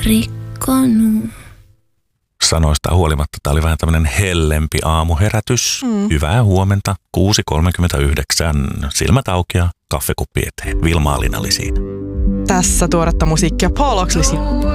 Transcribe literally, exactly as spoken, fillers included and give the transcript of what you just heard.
rikkonut. Sanoista huolimatta tämä oli vähän tämmöinen hellempi aamuherätys. Mm. Hyvää huomenta, kuusi kolmekymmentäyhdeksän, silmät auki ja kahvikuppi eteen. Vilma Alina oli siinä. Tässä tuoretta musiikkia Paul Oxley.